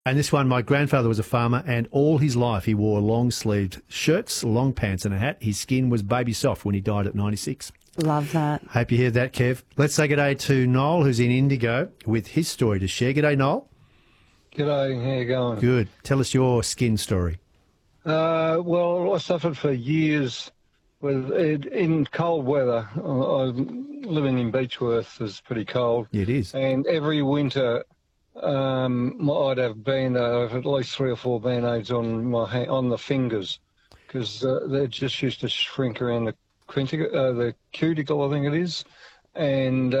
And this one, my grandfather was a farmer, and all his life he wore long-sleeved shirts, long pants and a hat. His skin was baby soft when he died at 96. Love that. Hope you hear that, Kev. Let's say g'day to Noel, who's in Indigo, with his story to share. G'day, Noel. G'day, how you going? Good. Tell us your skin story. Well, I suffered for years in cold weather. Living in Beechworth is pretty cold. Yeah, it is. And every winter I'd have at least 3 or 4 band-aids on on the fingers because they just used to shrink around the cuticle, I think it is. And